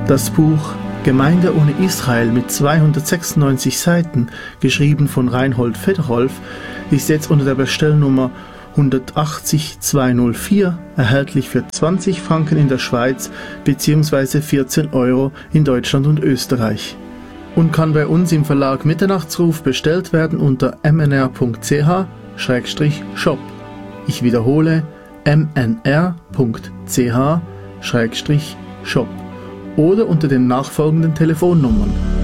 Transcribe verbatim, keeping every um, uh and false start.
Das Buch Gemeinde ohne Israel mit zweihundertsechsundneunzig Seiten, geschrieben von Reinhold Federholf, ist jetzt unter der Bestellnummer hundertachtzig zweihundertvier erhältlich für zwanzig Franken in der Schweiz bzw. vierzehn Euro in Deutschland und Österreich und kann bei uns im Verlag Mitternachtsruf bestellt werden unter m n r punkt c h schrägstrich shop. Ich wiederhole m n r punkt c h schrägstrich shop oder unter den nachfolgenden Telefonnummern